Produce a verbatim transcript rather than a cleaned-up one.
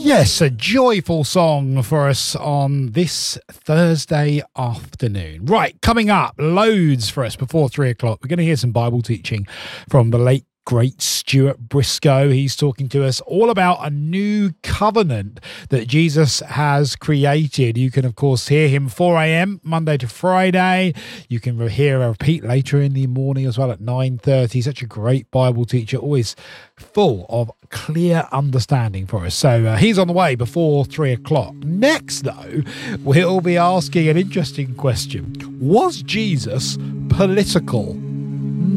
Yes, a joyful song for us on this Thursday afternoon. Right, coming up, loads for us before three o'clock. We're going to hear some Bible teaching from the late, great Stuart Briscoe. He's talking to us all about a new covenant that Jesus has created. You can, of course, hear him four a.m. Monday to Friday. You can hear a repeat later in the morning as well at nine thirty. Such a great Bible teacher, always full of clear understanding for us. So uh, he's on the way before three o'clock. Next, though, we'll be asking an interesting question. Was Jesus political